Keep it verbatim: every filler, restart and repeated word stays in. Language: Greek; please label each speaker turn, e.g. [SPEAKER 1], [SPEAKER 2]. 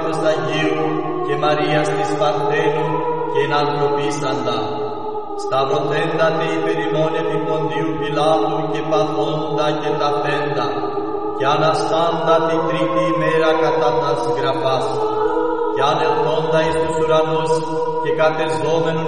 [SPEAKER 1] Πνεύματος Αγίου και Μαρίας της Παρθένου και εν ανθρωπίσαντα. Σταυρωθέντα τε υπερ ημών επί Ποντίου Πιλάτου και παθόντα και ταφέντα, και αναστάντα την τρίτη ημέρα κατά τας γραφάς, και ανελθόντα εις τους ουρανούς και κατεζόμενον